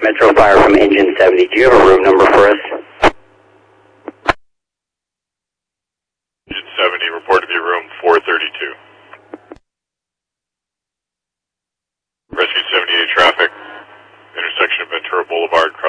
Metro Fire from Engine 70. Do you have a room number for us? Engine 70, report to be room 432. Rescue 78 traffic, intersection of Ventura Boulevard,